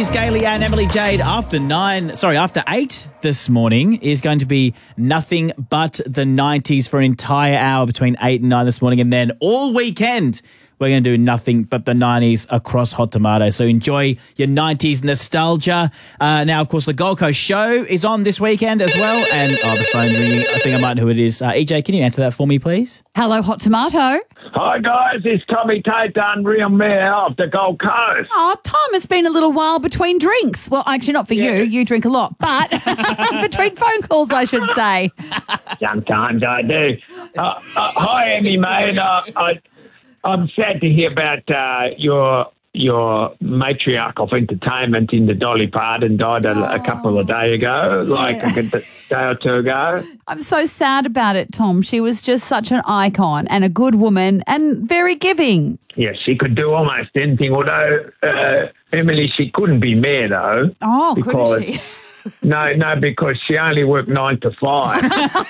Louise, Gailey and Emily Jade after 8 this morning is going to be nothing but the 90s for an entire hour between 8 and 9 this morning. And then all weekend, we're going to do nothing but the 90s across Hot Tomato. So enjoy your 90s nostalgia. Now, of course, the Gold Coast show is on this weekend as well. And, the phone's ringing. I think I might know who it is. EJ, can you answer that for me, please? Hello, Hot Tomato. Hi guys, it's Tommy Tate, the Unreal Mayor of the Gold Coast. Oh, Tom, it's been a little while between drinks. Well, actually not for you drink a lot, but between phone calls, I should say. Sometimes I do. Hi, Emmy, mate. I'm sad to hear about your matriarch of entertainment in the Dolly Parton died a couple of days ago, a day or two ago. I'm so sad about it, Tom. She was just such an icon and a good woman and very giving. Yes, she could do almost anything, although, Emily, she couldn't be mayor, though. Oh, couldn't she? No, because she only worked 9 to 5.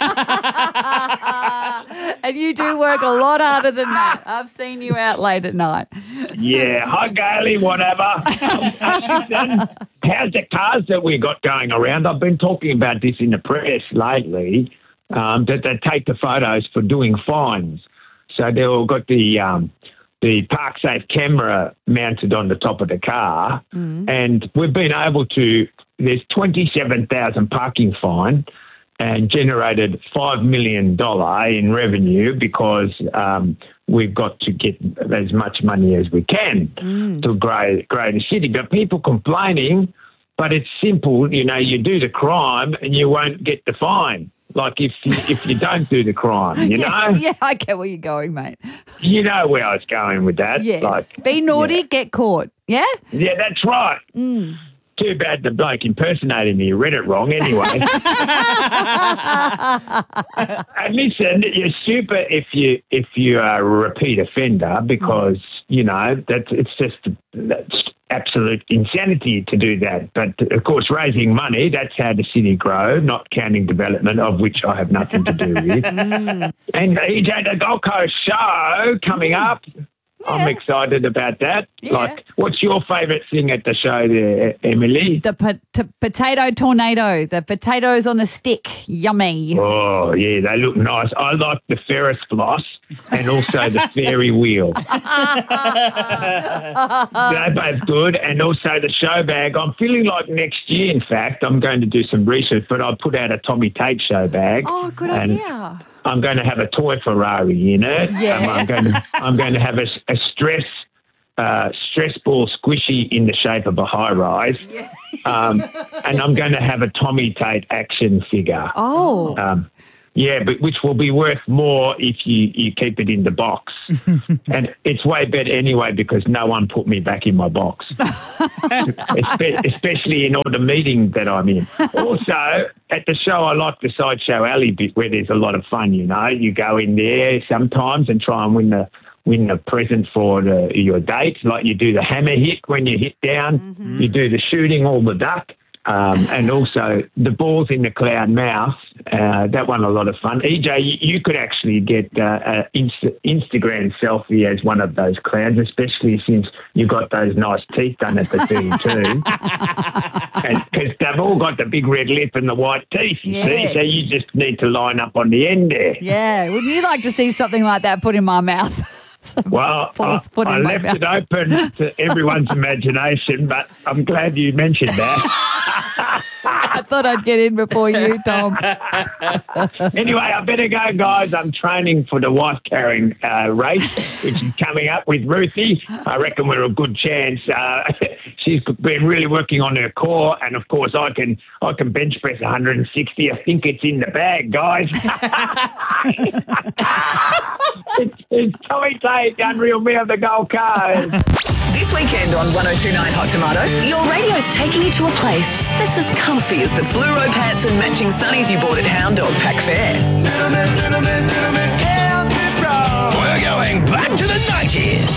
And you do work a lot harder than that. I've seen you out late at night. Yeah, hi, Gailey, whatever. Listen, how's the cars that we got going around? I've been talking about this in the press lately, that they take the photos for doing fines. So they've all got the ParkSafe camera mounted on the top of the car, and we've been able to... There's 27,000 parking fine and generated $5 million in revenue because we've got to get as much money as we can to grow the city. But people complaining, but it's simple. You know, you do the crime and you won't get the fine. Like if you don't do the crime, you know? Yeah, I get where you're going, mate. You know where I was going with that. Yes. Be naughty, get caught. Yeah? Yeah, that's right. Too bad the bloke impersonating me read it wrong anyway. And listen, you're super if you are a repeat offender because, you know, that's absolute insanity to do that. But, of course, raising money, that's how the city grow, not counting development, of which I have nothing to do with. And EJ, the Gold Coast show coming up. Yeah. I'm excited about that. Yeah. Like, what's your favourite thing at the show there, Emily? The potato tornado. The potatoes on a stick. Yummy. Oh, yeah, they look nice. I like the Ferris floss and also the fairy wheel. They're both good. And also the show bag. I'm feeling like next year, in fact, I'm going to do some research, but I'll put out a Tommy Tate show bag. Oh, good idea. I'm going to have a toy Ferrari in it. Yes. I'm going to have a stress ball squishy in the shape of a high rise. Yes. And I'm going to have a Tommy Tate action figure. Oh. Yeah, but which will be worth more if you keep it in the box. And it's way better anyway because no one put me back in my box, especially in all the meetings that I'm in. Also, at the show, I like the Sideshow Alley bit where there's a lot of fun, you know. You go in there sometimes and try and win the present for your date. Like you do the hammer hit when you hit down. You do the shooting all the duck. And also the balls in the cloud mouth, that one a lot of fun. EJ, you could actually get an Instagram selfie as one of those clowns, especially since you've got those nice teeth done at the 32. Because they've all got the big red lip and the white teeth, you see, so you just need to line up on the end there. Yeah, wouldn't you like to see something like that put in my mouth? Well, I left it open to everyone's imagination, but I'm glad you mentioned that. I thought I'd get in before you, Tom. Anyway, I better go, guys. I'm training for the wife-carrying race, which is coming up with Ruthie. I reckon we're a good chance. She's been really working on her core, and, of course, I can bench press 160. I think it's in the bag, guys. It's Tommy Tate, the Unreal Mayor of the Gold Coast. This weekend on 102.9 Hot Tomato, your radio's taking you to a place that's as comfy as the fluoro pants and matching sunnies you bought at Hound Dog Pack Fair. We're going back to the 90s.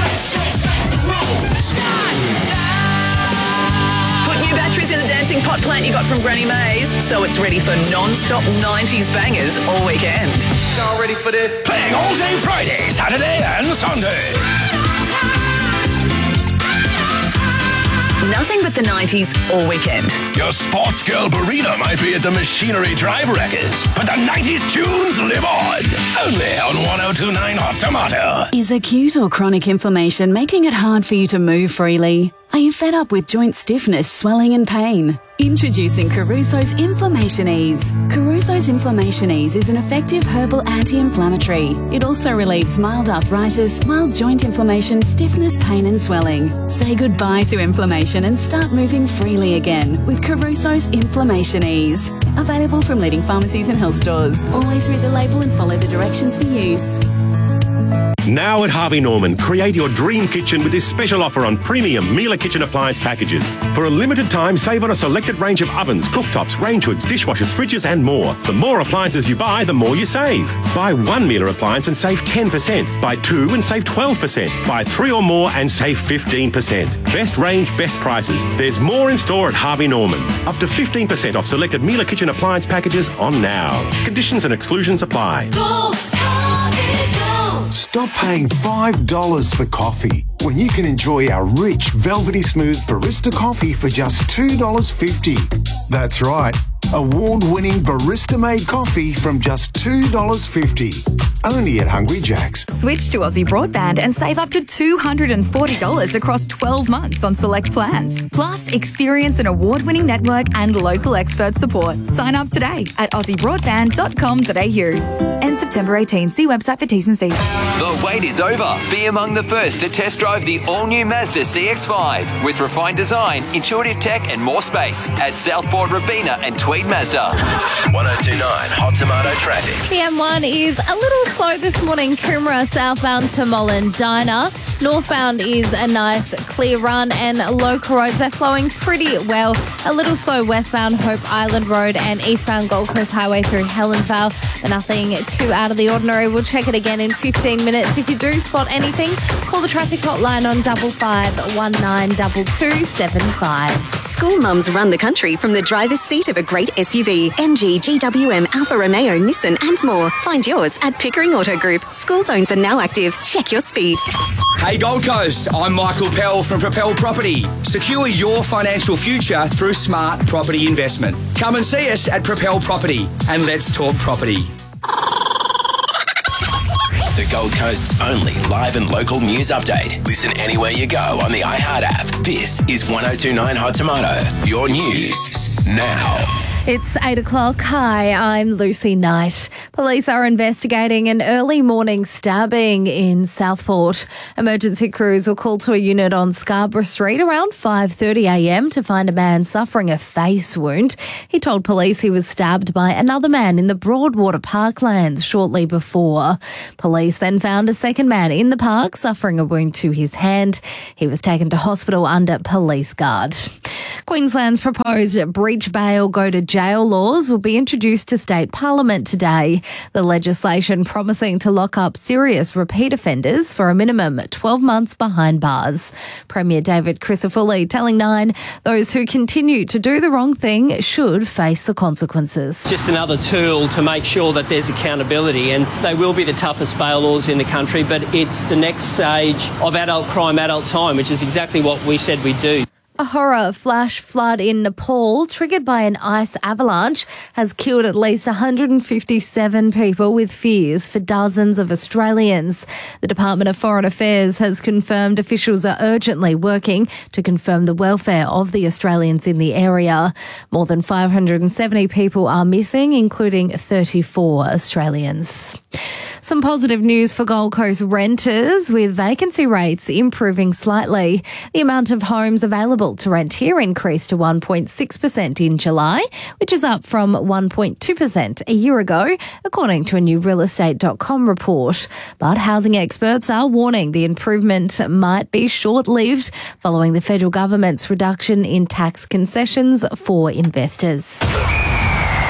Put new batteries in the dancing pot plant you got from Granny Mays, so it's ready for non-stop 90s bangers all weekend. Y'all ready for this? Playing all day Friday, Saturday and Sunday. Nothing but the 90s all weekend. Your sports girl Barina might be at the Machinery Drive Wreckers, but the 90s tunes live on. Only on 102.9 Hot Tomato. Is acute or chronic inflammation making it hard for you to move freely? Are you fed up with joint stiffness, swelling and pain? Introducing Caruso's Inflammation Ease. Caruso's Inflammation Ease is an effective herbal anti-inflammatory. It also relieves mild arthritis, mild joint inflammation, stiffness, pain and swelling. Say goodbye to inflammation and start moving freely again with Caruso's Inflammation Ease. Available from leading pharmacies and health stores. Always read the label and follow the directions for use. Now at Harvey Norman, create your dream kitchen with this special offer on premium Miele kitchen appliance packages. For a limited time, save on a selected range of ovens, cooktops, range hoods, dishwashers, fridges and more. The more appliances you buy, the more you save. Buy one Miele appliance and save 10%. Buy two and save 12%. Buy three or more and save 15%. Best range, best prices. There's more in store at Harvey Norman. Up to 15% off selected Miele kitchen appliance packages on now. Conditions and exclusions apply. Stop paying $5 for coffee when you can enjoy our rich, velvety smooth barista coffee for just $2.50. That's right, award-winning barista-made coffee from just $2.50. Only at Hungry Jack's. Switch to Aussie Broadband and save up to $240 across 12 months on select plans. Plus, experience an award-winning network and local expert support. Sign up today at aussiebroadband.com.au. End September 18. See website for T's and C's. The wait is over. Be among the first to test drive the all-new Mazda CX-5 with refined design, intuitive tech and more space at Southport, Robina and Tweed Mazda. 102.9 Hot Tomato traffic. The M1 is a little slow this morning. Coomera southbound to Mollendina. Northbound is a nice clear run and local roads, they're flowing pretty well. A little slow westbound Hope Island Road and eastbound Gold Coast Highway through Helensvale. But nothing too out of the ordinary. We'll check it again in 15 minutes. If you do spot anything, call the traffic hotline on 55192275. School mums run the country from the driver's seat of a great SUV. MG, GWM, Alfa Romeo, Nissan and more. Find yours at Pickering Auto Group. School zones are now active. Check your speed. Hey Gold Coast, I'm Michael Pell from Propel Property. Secure your financial future through smart property investment. Come and see us at Propel Property and let's talk property. The Gold Coast's only live and local news update. Listen anywhere you go on the iHeart app. This is 102.9 Hot Tomato. Your news now. It's 8 o'clock. Hi, I'm Lucy Knight. Police are investigating an early morning stabbing in Southport. Emergency crews were called to a unit on Scarborough Street around 5:30am to find a man suffering a face wound. He told police he was stabbed by another man in the Broadwater Parklands shortly before. Police then found a second man in the park suffering a wound to his hand. He was taken to hospital under police guard. Queensland's proposed breach bail go to jail laws will be introduced to state parliament today. The legislation promising to lock up serious repeat offenders for a minimum 12 months behind bars. Premier David Crisafulli telling Nine those who continue to do the wrong thing should face the consequences. Just another tool to make sure that there's accountability, and they will be the toughest bail laws in the country, but it's the next stage of adult crime, adult time, which is exactly what we said we'd do. A horror flash flood in Nepal triggered by an ice avalanche has killed at least 157 people with fears for dozens of Australians. The Department of Foreign Affairs has confirmed officials are urgently working to confirm the welfare of the Australians in the area. More than 570 people are missing, including 34 Australians. Some positive news for Gold Coast renters, with vacancy rates improving slightly. The amount of homes available to rent here increased to 1.6% in July, which is up from 1.2% a year ago, according to a new realestate.com report. But housing experts are warning the improvement might be short-lived following the federal government's reduction in tax concessions for investors.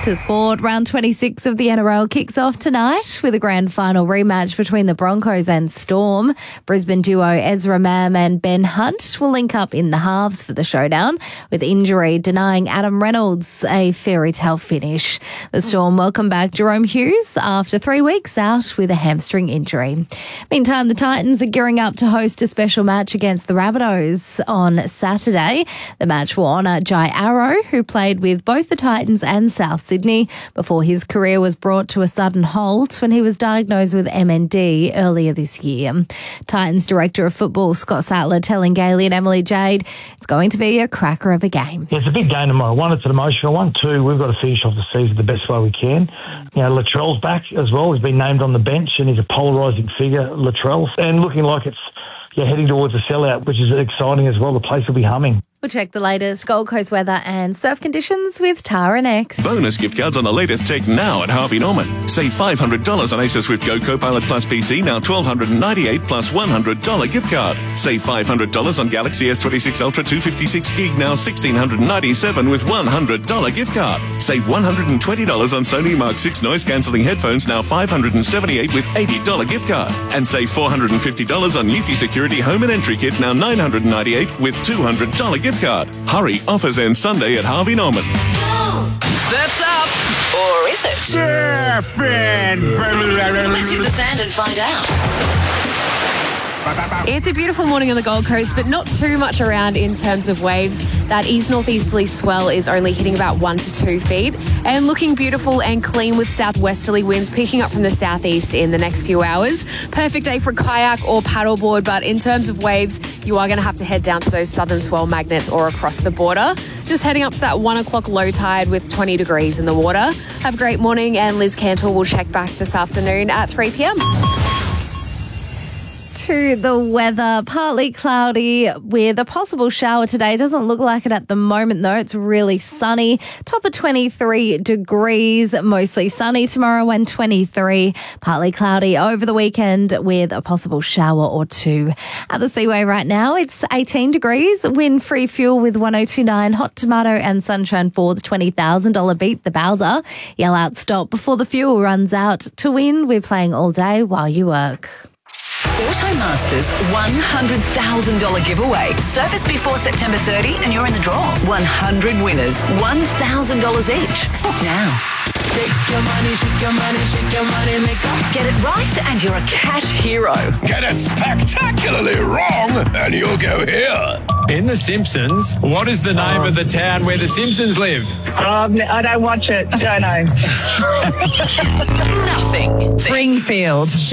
To sport, round 26 of the NRL kicks off tonight with a grand final rematch between the Broncos and Storm. Brisbane duo Ezra Mam and Ben Hunt will link up in the halves for the showdown, with injury denying Adam Reynolds a fairy tale finish. The Storm welcome back Jerome Hughes after 3 weeks out with a hamstring injury. Meantime, the Titans are gearing up to host a special match against the Rabbitohs on Saturday. The match will honour Jai Arrow, who played with both the Titans and South Sydney before his career was brought to a sudden halt when he was diagnosed with MND earlier this year. Titans Director of Football Scott Sattler telling Gailey and Emily Jade it's going to be a cracker of a game. Yeah, it's a big game tomorrow. One, it's an emotional one. Two, we've got to finish off the season the best way we can. You know, Latrell's back as well. He's been named on the bench and he's a polarising figure, Latrell, and looking like it's heading towards a sellout, which is exciting as well. The place will be humming. We'll check the latest Gold Coast weather and surf conditions with Tara next. Bonus gift cards on the latest tech now at Harvey Norman. Save $500 on Acer Swift Go Copilot Plus PC, now $1,298 plus $100 gift card. Save $500 on Galaxy S26 Ultra 256 gig, now $1,697 with $100 gift card. Save $120 on Sony Mark 6 noise cancelling headphones, now $578 with $80 gift card. And save $450 on Eufy Security Home and Entry Kit, now $998 with $200 gift card. Hurry, offers end Sunday at Harvey Norman. Surf's up, or is it? Surfing! Let's hit the sand and find out. It's a beautiful morning on the Gold Coast, but not too much around in terms of waves. That east-northeasterly swell is only hitting about 1 to 2 feet and looking beautiful and clean with southwesterly winds picking up from the southeast in the next few hours. Perfect day for kayak or paddleboard, but in terms of waves, you are going to have to head down to those southern swell magnets or across the border. Just heading up to that 1 o'clock low tide with 20 degrees in the water. Have a great morning, and Liz Cantor will check back this afternoon at 3 p.m. To the weather, partly cloudy with a possible shower today. Doesn't look like it at the moment though. It's really sunny. Top of 23 degrees, mostly sunny tomorrow and 23. Partly cloudy over the weekend with a possible shower or two. At the Seaway right now, it's 18 degrees. Wind-free fuel with 1029. Hot Tomato and Sunshine Ford's $20,000 beat the Bowser. Yell out stop before the fuel runs out. To win, we're playing all day while you work. Automasters $100,000 giveaway. Surface before September 30 and you're in the draw. 100 winners, $1,000 each. Book now. Shake your money, shake your money, shake your money, make up. Get it right and you're a cash hero. Get it spectacularly wrong and you'll go here. In The Simpsons, what is the name of the town where the Simpsons live? I don't watch it. Don't know. Nothing. Springfield.